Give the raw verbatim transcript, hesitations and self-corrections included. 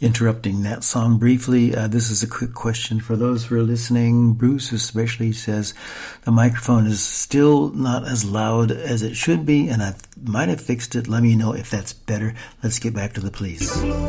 interrupting that song briefly. Uh, this is a quick question for those who are listening. Bruce especially says the microphone is still not as loud as it should be, and I might have fixed it. Let me know if that's better. Let's get back to the please.